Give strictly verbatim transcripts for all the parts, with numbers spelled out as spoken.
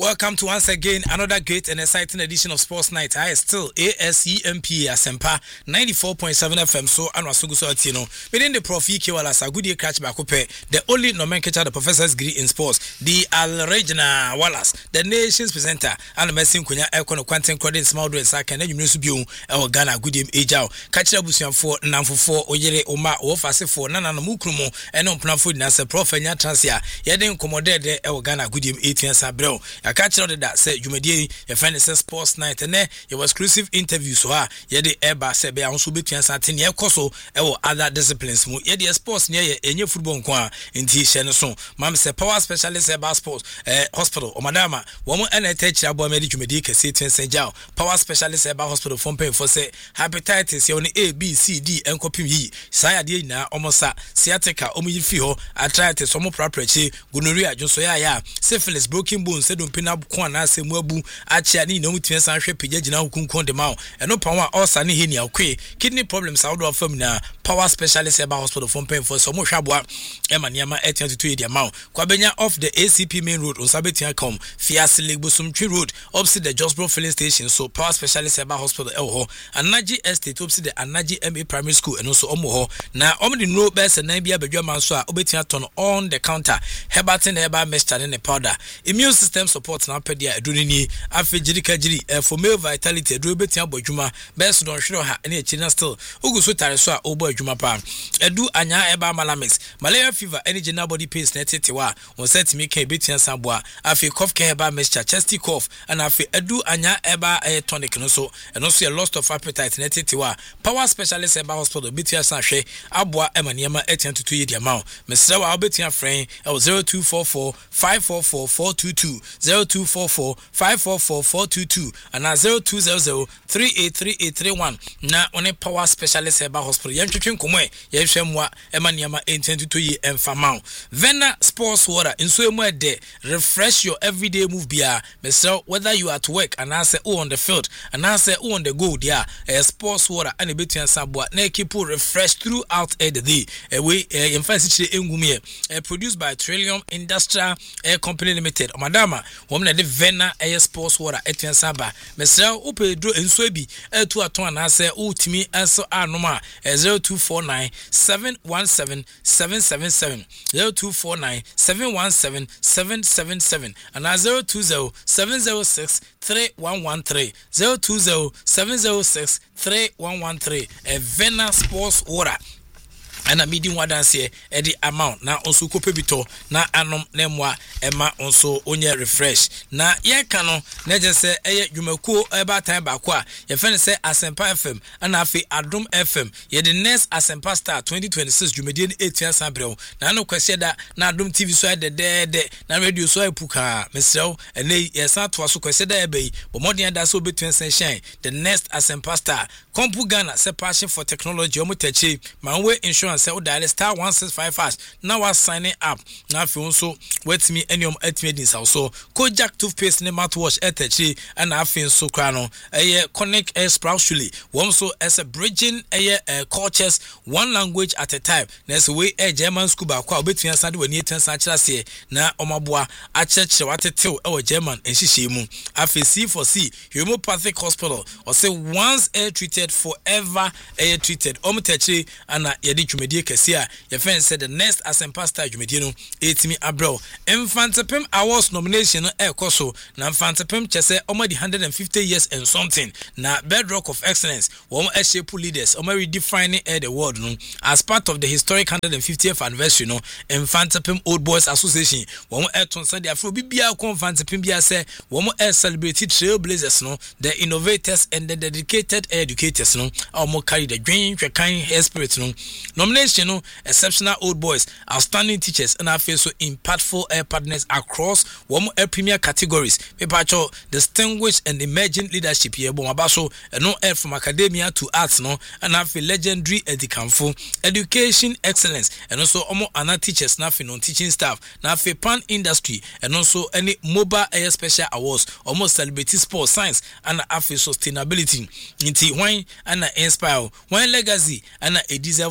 Welcome to once again another great and exciting edition of Sports Night. I still A S E M P Asempa ninety-four point seven F M. So I'm Sugu Sotino. Within the Prof Ike Wala Sagudi Catch Bakupe, the only nomenclature the professor's degree in sports, the Al Regina Wallace, the nation's presenter, and the Messin Kunya Econo Quantum Credit Small Dress Sack and Musubu, El Ghana Goodim Ejao, Catch Abusian for Namfu for Oyere Oma or Fase for Nana Mukrumo, and on Planfood Nasa Prof and Transia, Yadin Commodore El Ghana Goodim eighteen Sabro. I catch out that say you may your friend is a Sports Night and there your exclusive interview so ah ye the eba se be anso between satin ye koso e wo other disciplines mu ye the sports near ye enye football nko a nti hye no so mam se power specialist eba sports eh hospital o madama wo mo na teach abo amedi dwumedi kase twense jao power specialist eba hospital from pay for say hepatitis ye on A B C D enkopim yi saya de nyina omosa sciatica omo yi fi ho arthritis omo praprachi gonorrhea jonso ya ya syphilis broken bones se don pina ko na asemu abu achia ni no mutien san hwe pagya gina hukunkon de ma eno pawa osa ne henia okwe kidney problems out of fam na power specialist eba hospital from pain for so mo hwabua ema niama eighteen to two dia ma kwa benya off the A C P main road on sabetia com fiase legbosumtwi road opposite the Josbro filling station. So power specialist eba hospital eho Anaji estate opposite the Anaji M A primary school eno so omo ho na omo de no best na bia badwa man so a obetia ton on the counter hebatin eba mixture ne powder immune system support na pedia edunini afejirika jiri uh, for male vitality edu betia bodwuma best don hwero ha na echi na still uguso tare so a obo adwuma pa edu anya eba malamix malaria fever energy na body pains na tetewa on set me kan betia samboa afi cough care eba mixture chesty cough and afi edu anya eba uh, tonic no so and also a loss of appetite na tetewa power specialist eba hospital betia sanhwe aboa emaniema eighteen to two year amount mesrawa obetia friend zero two four four five four four four two two zero two four four five four four four two two and zero two zero zero three eight three eight three one na one power specialist eba hospital yan twetwe nkomwe ye hwemwa ema niama eighteen to two year emfamao Vena sports water inso emu ede refresh your everyday move bia mesel whether you are at work and answer o on the field and answer o on the go dia uh, sports water and betuan sabua na keep refresh throughout the day away in fancy engumie produced by Trillium Industrial Air Company Limited. Madama woman de Vena Air Sports water etuan saba mesel o pedro enso bi etu aton na say ultimi enso anoma zero two four nine seven one seven seven seven seven zero two four nine seven one seven seven seven seven and zero two zero seven zero six three one one three zero two zero seven zero six three one one three a Vena Sports water. And a medium one dance here at the amount now also copebito na anom nemwa ema also onye refresh na ye kano na je se eye dwumakuo eba time bakwa ye fe say Asempa F M and afi Adom F M ye the next Asempa Star twenty twenty-six dwumedie eighteen sabrew na no kwese da na Adom T V so de de de na radio so epuka mesrew ene ye san to so kwese da ebe bo modern da so between shine the next Asempa Star Kompu Ghana se passion for technology omotachi manwe insurance say dial star one six five hash now was signing up now if you also wait me any um etmedins also Kojak toothpaste ne mouthwash etachi and afin so krano eh connect especially one so as a bridging eh cultures one language at a time next way a German school ba kwa obetun sande wani ten san kira se na omaboa a church watetew e German enhihye mu afi C for C homeopathic hospital or say once air treated forever air treated omtachi and yedi dwumedie kasia your friend said the next Asempa Star dwumedie no etimi abro Infantepim awards nomination e koso na Infantepim chese omadi one hundred fifty years and something na bedrock of excellence won e shape leaders omo redefining the world no as part of the historic one hundred fiftieth anniversary no Infantepim Old Boys Association won e ton say the afro bibia ko Infantepim bia say won e celebrate trailblazers no the innovators and the dedicated educators no omo carry the dream kind spirit no nomination no exceptional old boys outstanding teachers and after so impactful air partners across one air premier categories people distinguished and emerging leadership here bon abaso no air from academia to arts no and after legendary edicanfo education excellence and also omo ana teachers na fi non teaching staff na after pan industry and also any mobile air special awards almost celebrity sports science and after sustainability nti when and inspire when legacy and a deserve say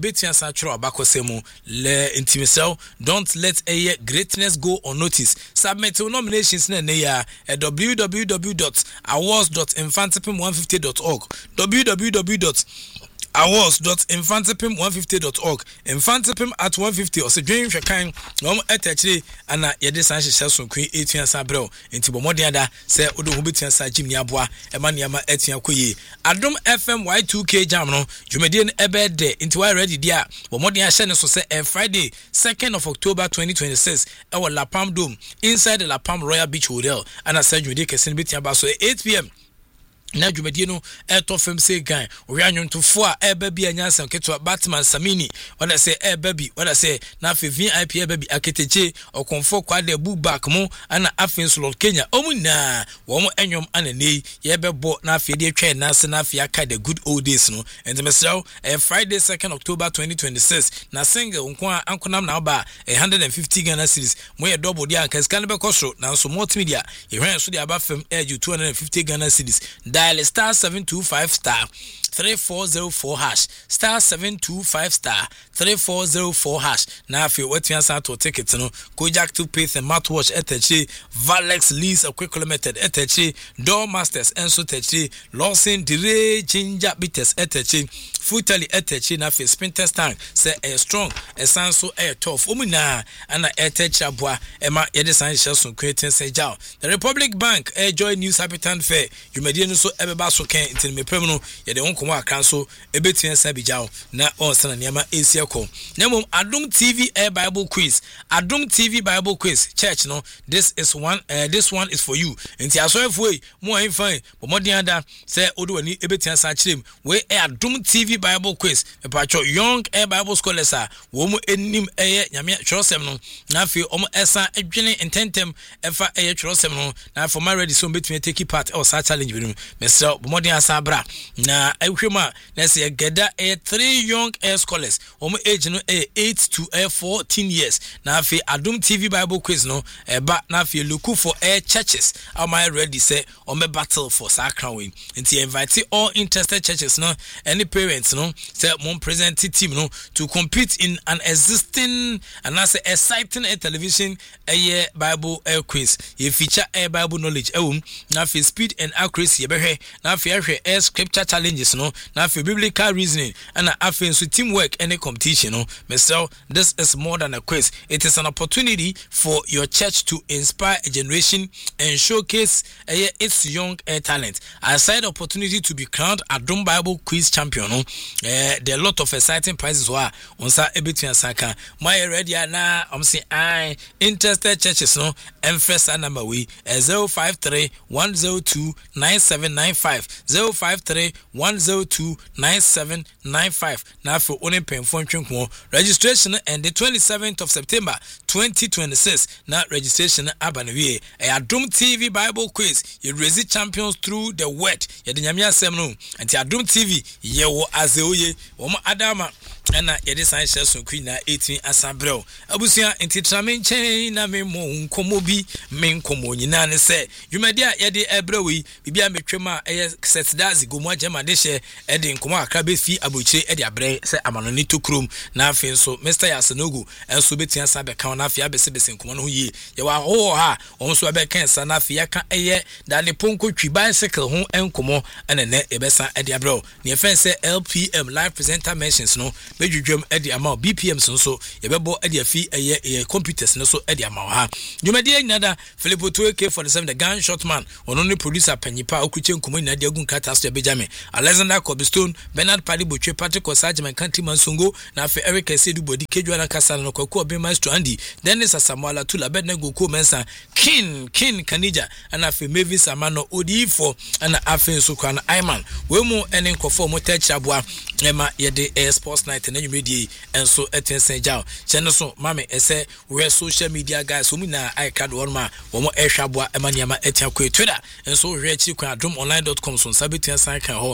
ebetua san chro abakosemu le intimisel. Don't let a greatness go unnoticed. Submit your nominations na ya at w w w dot awards dot infantipim one fifty dot org w w w dot awards dot infantipim one fifty dot org infantipim at one fifty or se dream hwekan no etachire ana yede san hyehyɛ so kwen etua san brɛ enti bomode ada se odo ho betua san gym ni aboa e ma niama etua koye Adom F M Y two K jam no dwumedie no ebe de enti why ready dia bomode a hye ne so se Friday second of October twenty twenty-six e wo La Palm Dome inside the La Palm Royal Beach Hotel ana sa dwumedie kese betua ba so eight p m na dwumedie no eto fam say gan we anwonto a eba bi anyansa keto Batman Samini wala say eba bi wala say na fe V I P eba bi aketeche okonfo kwade bu back mo ana afin slot Kenya omuna wo mo enwom anane ye bebo na fe de twa na se na fe aka the good old days no and mesraw Friday second October twenty twenty-six na single nko ankonam na ba one hundred fifty Ghana cedis mo ye double dia kan scan be kosro na so multimedia ye hwan so dia ba fam edge two hundred fifty Ghana cedis dial star seven two five star three four zero four hash star seven two five star three four zero four hash na afi wetua sa to ticket no Kojak to pay the smartwatch etachi Valex lease a quick limited etachi Door Masters enso etachi Lawson Dire Ginger Bitters etachi Futali etachi na afi Spinter Tank say a strong a sanso a tough omina ana etachi aboa ema yede san hye so creating say jaw the Republic Bank a joy news habitant fair you medie no so ebeba so kan intin me pem no yede wonkomo akan so ebetua sa bijaw na onsana niama esia ko nemom Adom T V Air Bible Quiz Adom T V Bible Quiz church no this is one uh, this one is for you inti asoefo e mo an fine bomodin ada say odo ani ebetua sa kirem we Adom T V Bible Quiz e pacho young Air Bible scholars a wo mu enim eye nyame twosem no na afi omo esa adwene intentem efa eye twosem no na for my ready so betua take part or sa challenge bi no mesra bomodin asa bra na ehwema na say geda a three young air scholars omo age no a eight to a fourteen years na afi Adom T V Bible Quiz no eba na afi look for air churches am I ready say omo battle for sakranwe nti invite all interested churches no any parents no say mon present team no to compete in an existing and as a exciting a television a Bible air quiz ye feature air Bible knowledge ewum na afi speed and accuracy ye behwe na afi ahwe air scripture challenges no na afi biblical reasoning and afi so teamwork any competition no mesel this is more than a quiz it is an opportunity for your church to inspire a generation and showcase uh, its young uh, talent aside opportunity to be crowned Adom Bible Quiz champion no uh, there are a lot of exciting prizes wa onsa ebetua saka my ready na I'm say I interested churches no and first number we uh, zero five three one zero two nine seven nine five zero five three one zero two nine seven nine five now for only paying phone registration and the twenty-seventh of September twenty twenty-six now registration abanwe Adom T V Bible Quiz you raise champions through the word ye de nyame asem no anti Adom T V ye wo azeoye wo adama ana ye de san hye so queen na eighteen asabrel abusua enti tramen chen na me mo nkomo bi me nkomo nyina ne se dwumadia ye de ebrewi bibia metwem a eye setdazi gomu agema de hye e de nkomo akra be fi abochire e de abre se amanoni tokrom na afin so Mister Yasanogu enso betia sa be kan na afia be se be nkomo no ye ye wa ho ha on so be kan sa na afia kan eye da ne ponko twi bicycle ho enkomo ene ne e be sa e de abre ne fen se L P M live presenter mentions no bedwudwam e de ama B P M so so ye be bo e de afi eye e computers no so e de ama ha dwumadie nyada Philip two K forty-seven the gunshot man ono ne producer panyipa okuche nkomo nyina de agun kata so Benjamin Alexander Cobstone Bernard Padi Botwe Patrick Osajman Kanti Mansongo na afi Eric Esedu Bodi Kejwana Kasana no kwaku obe Maestro Andy Dennis Asamoala Tula Bednego Ko Mensa King King Kanija and afi Mavis Amano Odifo and afi so kwana Iman we mu ene nkofo mo tachiabua ema yede air sports night na nyumedi enso etensen jaw chene so mame ese we social media guys omu na I card one ma wo mo ehwabua ema niama etia ko Twitter enso hwe chi kwa adom online dot com so sabetia san kan ho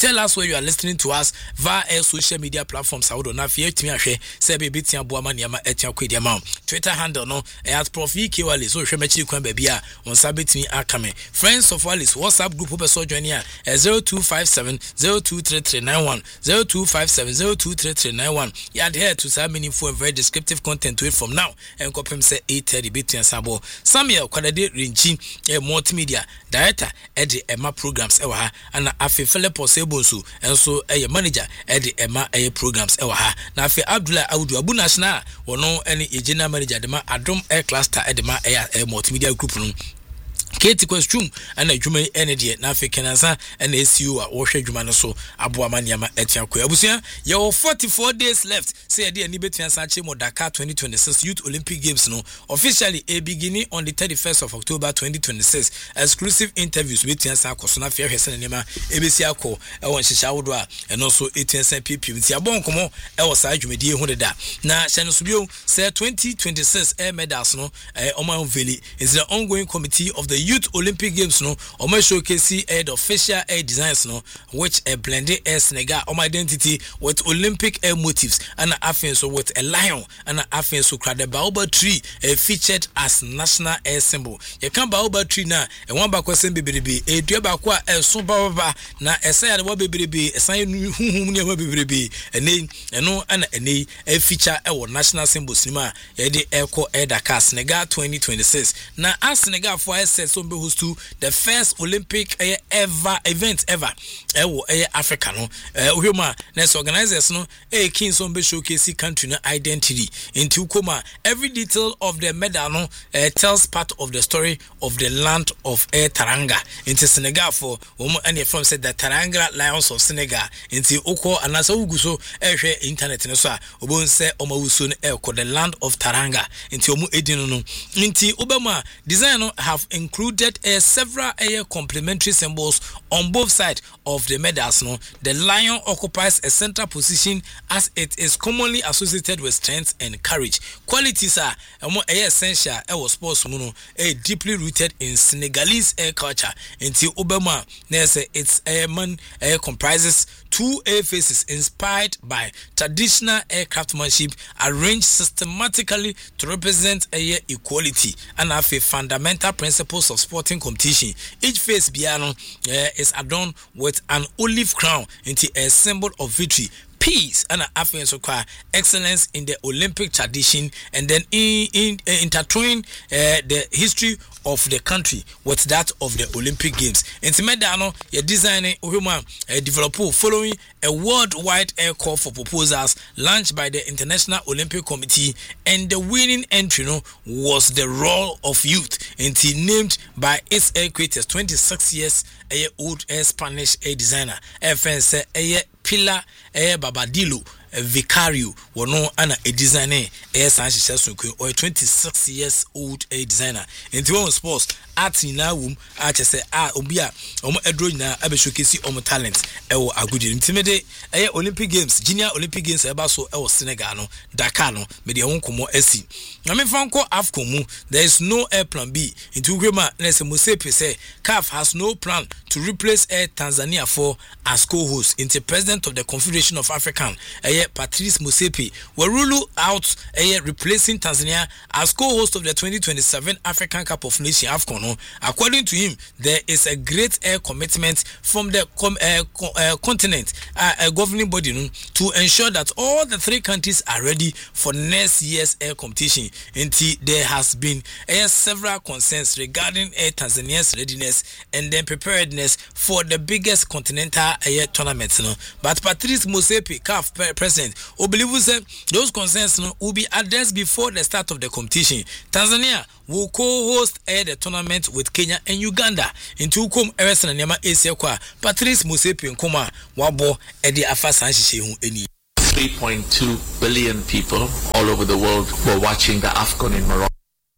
tell us where you are listening to us via social media platforms. I would not fear to me. I say, baby, Tia Buamaniama at your quid amount. Twitter handle no at Prof Ike Wallace. So, Shemachi Kwambia on Sabit me Akame. Friends of Wallace, WhatsApp group of so join here zero two five seven zero two three three nine one zero two five seven zero two three three nine one. You adhere to some meaningful and very descriptive content to it from now. And copy say eight thirty between Sabo. Samuel Kwadade Rinchi, a multimedia director at the Emma programs ewa and afi Philip Osebosu and so a manager at the Emma a programs ewa na afi Abdullah Audu Abu National wono any agenda manager dema Adom Air Cluster at the a multimedia group room. Katie Question and a Juma energy na Africanasa and S U are Washer Jumanaso Abuamaniama Etiaku Abusia. You forty-four days left. Say a dear Nibetian Sachimo Dakar twenty twenty-six Youth Olympic Games no officially a beginning on the thirty-first of October twenty twenty-six. Exclusive interviews with Tiansa Kosona Fair Hesanema A B C Ako Ewan Shishaudwa and also eighteen P P with Yabonkomo Elsa Jumedi Hundeda. Na Shanusubio say twenty twenty-six air medals no Oman Valley is the ongoing committee of the Youth Olympic Games no Omo showcase air official air designs no which a blended air Senegal Omo identity with Olympic air motifs and afin so with a lion and afin so crowd the baobab tree uh, featured as national air symbol. You can baobab tree na e one back question bebebe e dua ba kwa e so baba na e say the bebebe e say huhum ne bebebe ene eno ana ene e feature e wo national symbol cinema e de echo air Dakar Senegal twenty twenty-six na as Senegal for S S so be host to the first Olympic uh, ever event ever e wo e Africa no e ohwema na organizers no e kin so be showcase country no identity into Ukoma. Every detail of the medal no uh, tells part of the story of the land of Air Taranga into Senegal for um, and from said the Taranga Lions of Senegal into Oko and as Uguso eh internet no so obon say omawuso no e the land of Taranga into omu edino no into Obama design no have included uh, several uh, complementary symbols on both sides of the medals no. The lion occupies a central position as it is commonly associated with strength and courage. Qualities are um, essential uh, sports muno uh, deeply rooted in Senegalese uh, culture. Until Obama, its uh, man uh, comprises two air faces inspired by traditional aircraftmanship arranged systematically to represent air equality and have a fundamental principles of sporting competition. Each face piano uh, is adorned with an olive crown into a symbol of victory, peace, and affluence require excellence in the Olympic tradition, and then in, in uh, intertwine uh, the history of the country with that of the Olympic Games. In Medano, a designer Uhuma uh, developed following a worldwide air call for proposals launched by the International Olympic Committee, and the winning entry no, was the role of youth, and he named by its air creators twenty-six years a old air Spanish air designer. F N say a Pilar air Babadillo Vicario wono ana a designer air Sanchez Sunku or a twenty-six years old a designer. Into one sports art in now womb art say ah obia omo edro na abe showcase omo talent ewo agudi intimate eh Olympic Games junior Olympic Games eba so ewo Senegal no Dakar no me de won komo asi na me fanko AFCON mu there is no air plan B into Gwema na se Mosepe say C A F has no plan to replace Air Tanzania for as co-host. Into president of the Confederation of African eh Patrice Mosepe will rule out eh replacing Tanzania as co-host of the twenty twenty-seven African Cup of Nations AFCON. According to him, there is a great air commitment from the com- uh, co- uh, continent uh, uh, governing body no, to ensure that all the three countries are ready for next year's air competition. Until there has been uh, several concerns regarding Air Tanzania's readiness and then preparedness for the biggest continental air tournament. No? But Patrice Mosepe, C A F president, who believes that those concerns no, will be addressed before the start of the competition. Tanzania will co-host air the tournament with Kenya and Uganda. Into Ukom Ereson and Yama Asia Kwa Patrice Mosepe and Koma Wabo Eddie Afasa Eni. three point two billion people all over the world were watching the AFCON in Morocco.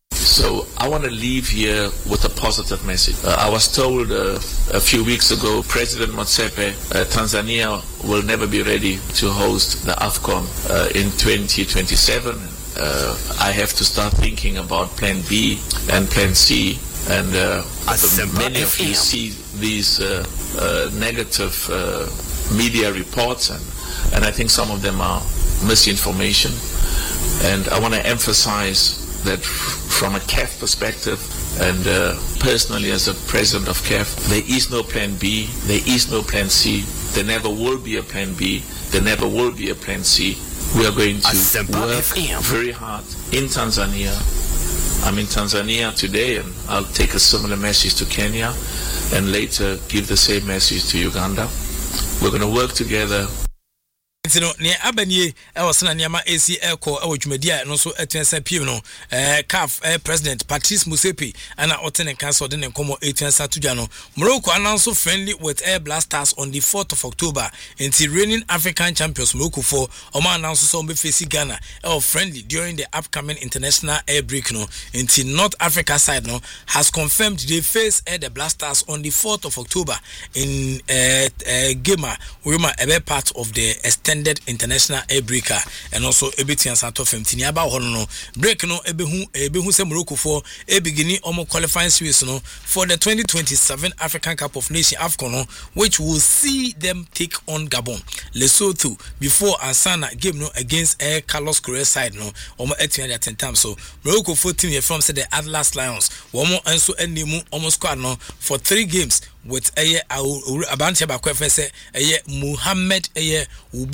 So I want to leave here with a positive message. Uh, I was told uh, a few weeks ago, President Motsepe, uh, Tanzania will never be ready to host the AFCON uh, in twenty twenty-seven. Uh, I have to start thinking about Plan B and Plan C. And uh, many of you see these uh, uh, negative uh, media reports, and, and I think some of them are misinformation. And I want to emphasize that from a C A F perspective, and uh, personally as a president of C A F, there is no plan B, there is no plan C, there never will be a plan B, there never will be a plan C. We are going to work very hard in Tanzania. I'm in Tanzania today, and I'll take a similar message to Kenya and later give the same message to Uganda. We're going to work together. Ntino ne abanye e wasana niama A C Eco e wodwumadi a no so etensa piem no eh C A F eh, President Patrice Motsepe ana otene council de nkomo etensa tudwa no Morocco announce friendly with Air Blasters on the fourth of October until reigning African champions Morocco for Oma announce so be face Ghana e friendly during the upcoming international air break no until North Africa side no has confirmed they face Air the Blasters on the fourth of October in eh uh, uh, Gema Wema a part of the extended international air breaker, and also ebetian santo femtini aba hono no break no ebehu ebehu se Morocco for e beginning omo qualifying series no for the twenty twenty-seven African Cup of Nations AFCON no, which will see them take on Gabon, Lesotho before Asana game no against Air Carlos Correa side no omo etian at ten times. So Morocco for team here from say the Atlas Lions womo enso enemu omo squad no for three games with eye abantia ba kwefe say eye Muhammad eye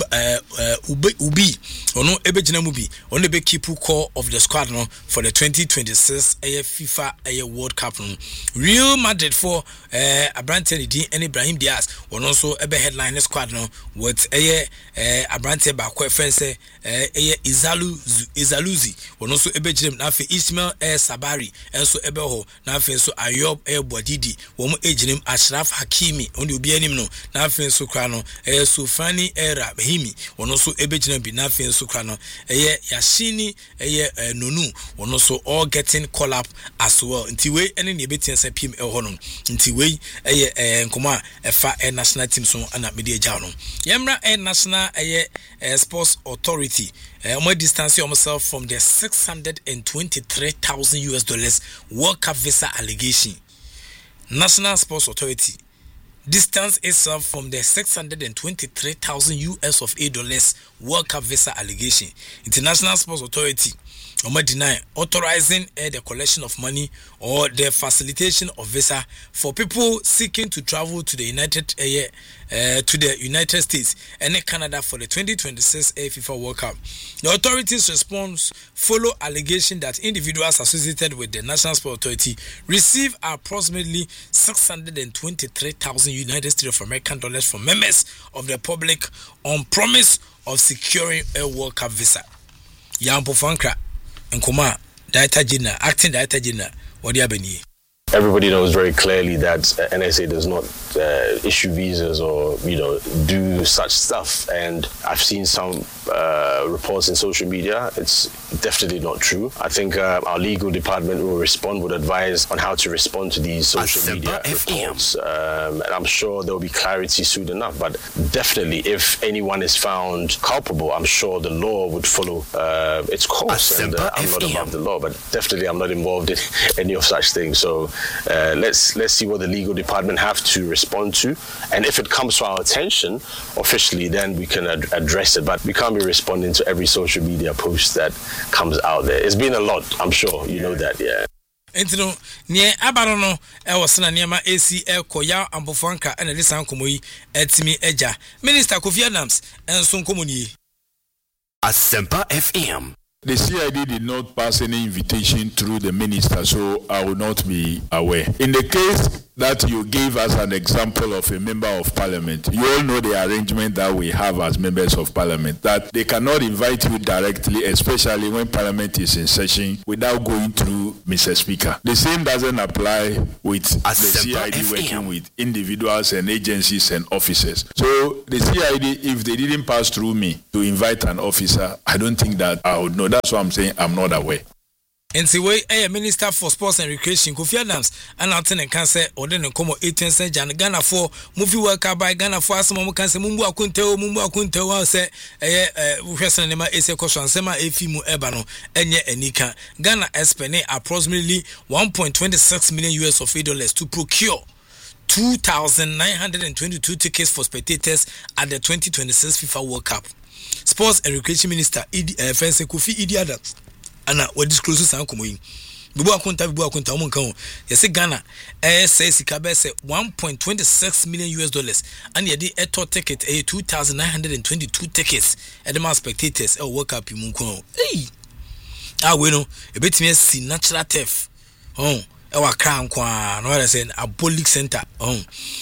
ubi ubi ono ebegina mu bi ono be keep core of the squad no for the twenty twenty-six eye FIFA eye World Cup no. Real Madrid for eh Abrante di and Ibrahim Diaz ono so ebe headline squad no with eye eh Abrante ba kwefe say eye Izalu Izaluzi ono so ebegina na fe Ismail eh Sabari enso ebe ho na fe so Ayob eh Bodidi wo mo eginim Ashraf Hakimi oni obi anim no na afen so kra no eh Sufani Era Himi ono so ebegina bi na afen so kra no eh Yashini eh Nonu ono so all getting call up as well. Nti we ene ne betian sa pim e ho no nti we eh nkoma efa eh national team so ana media ja no yemra eh national eh sports authority eh mo distance yourself from the six hundred twenty-three thousand U S dollars World Cup visa allegation. National Sports Authority distance itself from the six hundred twenty-three thousand U S of A dollars World Cup visa allegation. International Sports Authority Oma deny authorizing uh, the collection of money or the facilitation of visa for people seeking to travel to the United uh, uh, to the United States and Canada for the twenty twenty-six FIFA World Cup. The authorities' response follow allegation that individuals associated with the National Sports Authority receive approximately six hundred twenty-three thousand United States of American dollars from members of the public on promise of securing a World Cup visa. Yampo Fankra Nkoma, Director General, Acting Director General, what do you have? Everybody knows very clearly that uh, N S A does not uh, issue visas or, you know, do such stuff. And I've seen some uh, reports in social media. It's definitely not true. I think uh, our legal department will respond, would advise on how to respond to these social media reports. Um, and I'm sure there will be clarity soon enough. But definitely, if anyone is found culpable, I'm sure the law would follow uh, its course. And uh, I'm not above the law, but definitely I'm not involved in any of such things. So Uh, let's let's see what the legal department have to respond to, and if it comes to our attention officially, then we can ad- address it. But we can't be responding to every social media post that comes out there. It's been a lot, I'm sure you know that, yeah. Entino nie abaro no e wosena niema A C Eco ya ambofanka ene de san komoyi etimi eja Minister Kofi Adams enso nkomoni Asempa F M. The C I D did not pass any invitation through the minister, so I will not be aware. In the case that you gave us an example of a member of parliament, you all know the arrangement that we have as members of parliament, that they cannot invite you directly, especially when parliament is in session, without going through Mister Speaker. The same doesn't apply with the C I D working with individuals and agencies and officers. So the C I D, if they didn't pass through me to invite an officer, I don't think that I would know. That's why I'm saying I'm not aware. And see way a Minister for Sports and Recreation Kofi Adams and out and can say or then come eighteen cent Jan Ghana for movie worker by Ghana for some can say Mumbu Akunte Mumbu Akunte say eh we person nema ese question sema efimu ebano enye enika Ghana spend approximately one point two six million U S of dollars to procure two thousand nine hundred twenty-two tickets for spectators at the twenty twenty-six FIFA World Cup. Sports and Recreation Minister Idi uh, Fense Kofi Idi Adams ana we disclose san komoyi. Bibu akunta bibu akunta omo nkan o. Yesi Ghana eh say sika be say one point two six million U S dollars and ye di eto ticket eh two thousand nine hundred twenty-two tickets e the spectators e World Cup mu nkan o. Hey. Ah we no e betimi si natural turf. Oh, e wa kra nkwa no I say Abolic Center. Oh.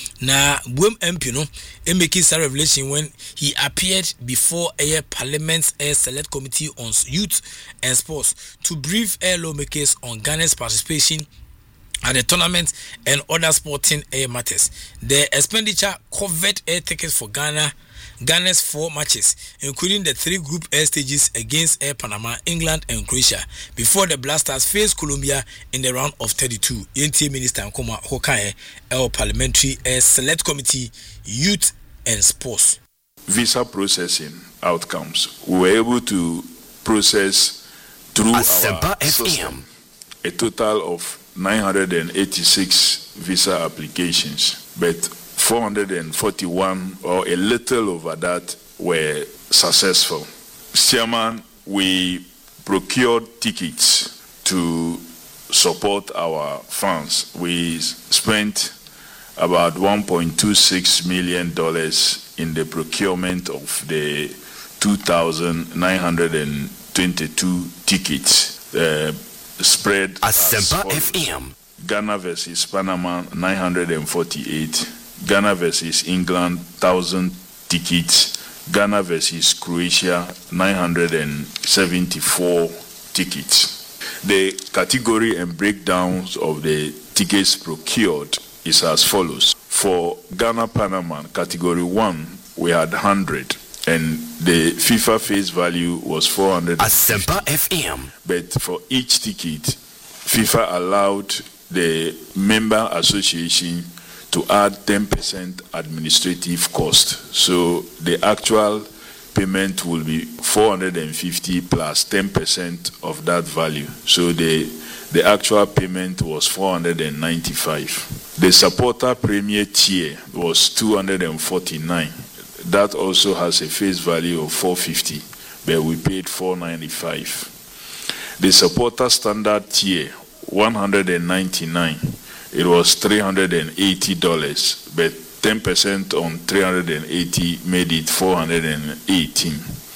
Na Buem M P no e make his revelation when he appeared before a Parliament's a Select Committee on Youth and Sports to brief air lawmakers on Ghana's participation at the tournament and other sporting air matters. The expenditure covered air tickets for Ghana Ghana's four matches, including the three group air stages against Air Panama, England, and Croatia, before the Blasters faced Colombia in the round of thirty-two. N T A Minister Nkoma Hokaye, our Parliamentary Air Select Committee, Youth and Sports. Visa processing outcomes. We were able to process through Asempa our system a total of nine hundred eighty-six visa applications, but four hundred forty-one or a little over that were successful. Chairman, we procured tickets to support our fans. We spent about one point two six million dollars in the procurement of the two thousand nine hundred twenty-two tickets uh, spread Asempa F M. Ghana versus Panama nine hundred forty-eight. Ghana versus England, one thousand tickets. Ghana versus Croatia, nine hundred seventy-four tickets. The category and breakdowns of the tickets procured is as follows. For Ghana Panama, category one, we had one hundred, and the FIFA face value was four hundred. Asempa F M. But for each ticket, FIFA allowed the member association to add ten percent administrative cost. So the actual payment will be four hundred fifty plus ten percent of that value. So the the actual payment was four hundred ninety-five. The supporter premier tier was two hundred forty-nine. That also has a face value of four hundred fifty, but we paid four hundred ninety-five. The supporter standard tier, one hundred ninety-nine. It was three hundred eighty dollars, but ten percent on three hundred eighty made it four hundred eighteen.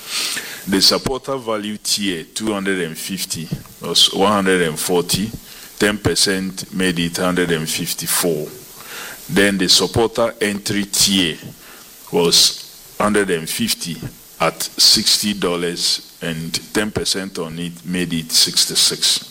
The supporter value tier, two hundred fifty, was one hundred forty. ten percent made it one hundred fifty-four. Then the supporter entry tier was one hundred fifty at sixty dollars, and ten percent on it made it sixty-six.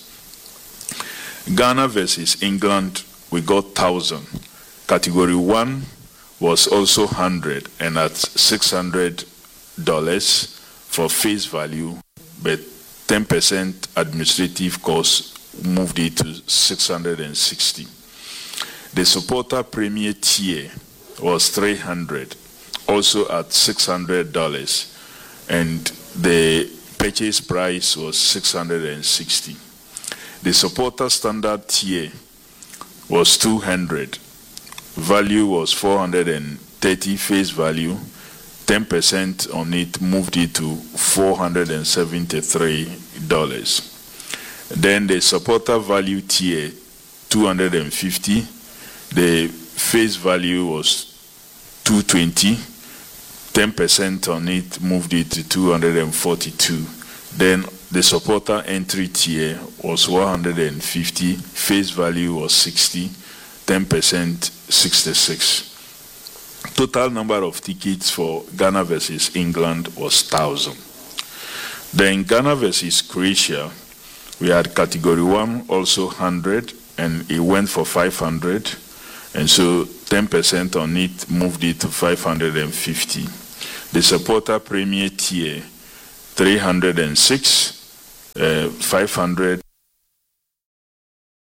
Ghana versus England, we got one thousand. Category one was also one hundred, and at six hundred dollars for face value, but ten percent administrative costs moved it to six hundred sixty. The supporter premier tier was three hundred, also at six hundred dollars, and the purchase price was six hundred sixty. The supporter standard tier was two hundred. Value was four hundred thirty face value. ten percent on it moved it to four hundred seventy-three dollars. Then the supporter value tier, two hundred fifty. The face value was two hundred twenty. ten percent on it moved it to two hundred forty-two. Then the supporter entry tier was one hundred fifty, face value was sixty, ten percent sixty-six. Total number of tickets for Ghana versus England was one thousand. Then Ghana versus Croatia, we had category one also one hundred, and it went for five hundred, and so ten percent on it moved it to five hundred fifty. The supporter premier tier, three hundred six. Uh, five hundred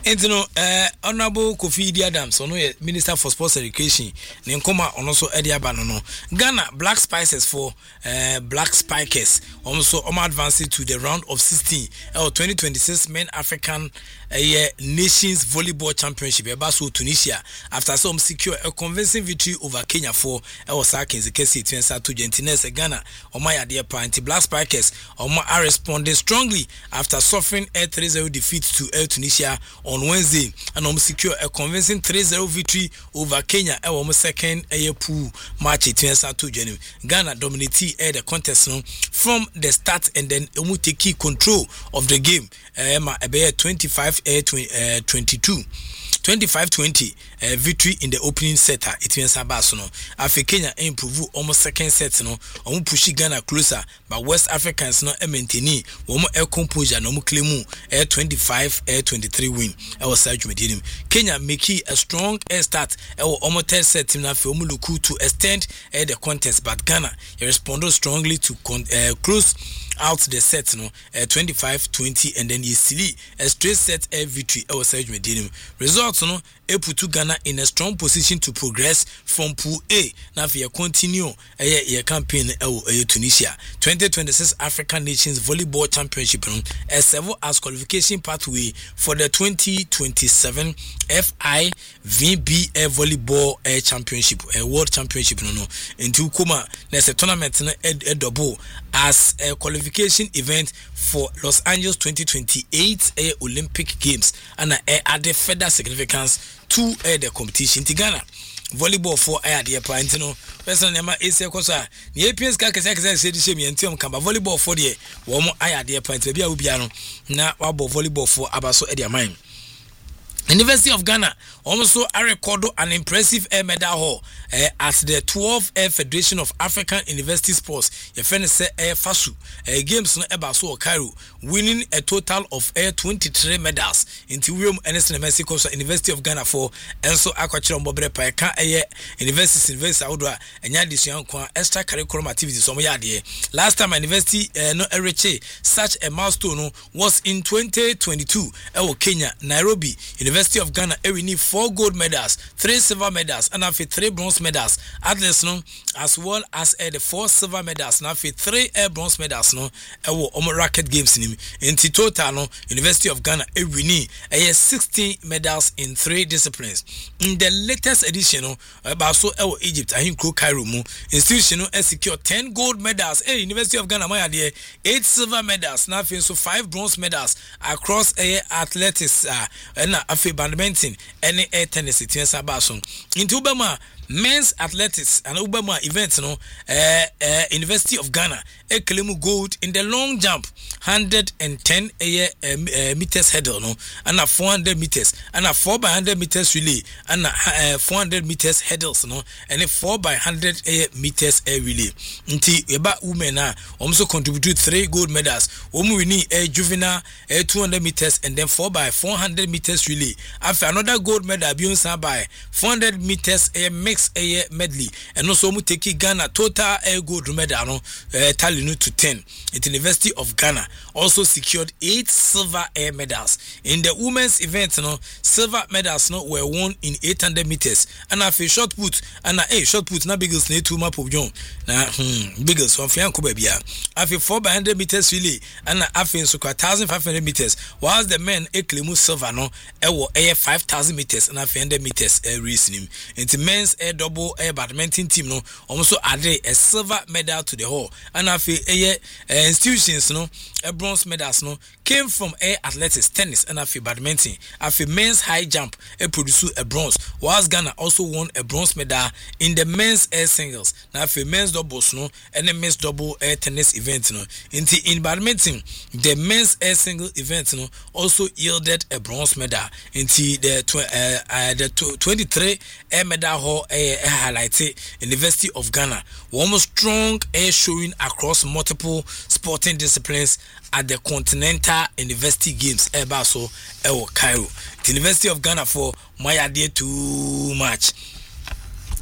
And you know, uh, Honorable Kofi Idi Adams, ono ye Minister for Sports and Education, ne nkoma ono so Eddie Abanono. Ghana Black Spices for uh, Black Spikers, also um, advancing to the round of sixteen or twenty twenty-six Men African uh, Nations Volleyball Championship. Ebaso Tunisia after some secure a convincing victory over Kenya for our Sakins, the case to Argentina, Ghana, or my idea party Black Spikers, or are responding strongly after suffering a three zero defeat to El Tunisia on Wednesday, and um secure a convincing three zero victory over Kenya. Our second a pool match to January. Ghana dominated the contest no, from the start, and then um take key control of the game. Um, about twenty-five twenty-two. twenty-five twenty uh, victory in the opening set. It means Abasono. After Kenya improve almost second set. No, omu push Ghana closer, but West Africans no maintain. Omu air composure no mu claim air twenty-five air twenty-three win. I was Sergio Medium. Kenya make a strong air start. I will almost third set team na for omu luku to extend uh, the contest, but Ghana responded strongly to con- uh, close out the set. No, uh, twenty-five twenty, and then Yesili a straight set air victory. I was Sergio Medium. Result no, e put Ghana in a strong position to progress from Pool A. Now we continue a campaign in Tunisia. twenty twenty-six African Nations Volleyball Championship no, a serve as qualification pathway for the twenty twenty-seven F I V B A Volleyball uh, Championship, a uh, World Championship. No, no. Into Kuma, there's a tournament no, a, a double as a qualification event for Los Angeles twenty twenty-eight uh, Olympic Games, and uh, added further significance to uh, the competition. Ghana volleyball for air the point no person nema is a cosa the A P S ka kese kese say the same yentium kamba volleyball for the wo mo air the point be a obi ano na wabo volleyball for abaso e dia man. University of Ghana also recorded an impressive air medal haul uh, at the twelfth Air Federation of African University Sports. Your friend say Air Fasu uh, games no Ebaso Cairo, winning a total of air twenty-three medals into William Ernest Mexico University of Ghana for Enso Aquachiro Bobre Paika Air University University Outdoor and Yadisian extra curriculum activities. So last time university uh, no reached such a milestone no, was in twenty twenty-two. Uh, Kenya, Nairobi University. University of Ghana, we need four gold medals, three silver medals, and after three bronze medals. Athletes, no, as well as uh, the four silver medals, and after three uh, bronze medals, no, uh, um, racket games. In total, no, University of Ghana, we need uh, sixteen medals in three disciplines. In the latest edition, no, about so uh, Egypt, I think Cairo, institution, no, secure ten gold medals. Hey, University of Ghana, my idea, eight silver medals, now so five bronze medals across uh, athletics, uh, and uh, badminton and air tennis it is abason into Ubama men's athletics and Ubama events no uh, uh, University of Ghana a claim gold in the long jump one hundred ten uh, uh, meters hurdle no and a four hundred meters and a four by one hundred meters relay and a uh, four hundred meters hurdles no and a four by one hundred uh, meters uh, relay until about women uh, also contributed three gold medals um, we need a juvenile uh, two hundred meters and then four by four hundred meters relay. After another gold medal Beyonce by four hundred meters a mix a medley and also mu take Ghana total a gold medal no uh, tally to ten. At University of Ghana also secured eight silver air medals. In the women's event no silver medals no were won in eight hundred meters and after shot put and a hey, shot put na biggest ne two map of John na hmm biggest one fianco baby after four by one hundred meters relay and after so one thousand five hundred meters whilst the men a claim silver no ewo air five thousand meters and after one hundred meters air racing. Into men's air double air badminton team no also added a silver medal to the whole and after air uh, institutions no a bronze medals no came from air athletics, tennis and after badminton. After men's high jump a produce a bronze whilst Ghana also won a bronze medal in the men's air singles. Now after men's doubles no and the men's double air tennis event no into in badminton the men's air single event no also yielded a bronze medal into the tw- uh, uh, the tw- twenty-three air medal hall uh, highlighted University of Ghana one strong air showing across multiple sporting disciplines at the Continental University Games Ebaso Ewo Cairo. The University of Ghana for my idea too much.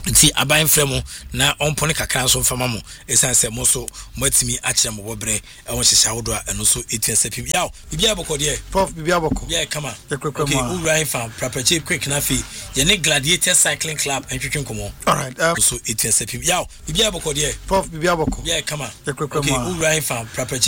nti aban fremo na ompone kakra so mfama mo esan se mo so matimi akire mo bobre e won hyehya wodo a eno so etia sepim yaw bibia boko de prof bibia boko yeah come on okay ura fa prapache quick na fi ye ne Gladiator Cycling Club entwetwe nkomo all right um, so etia sepim yaw bibia boko de prof bibia boko yeah come on okay ura fa prapache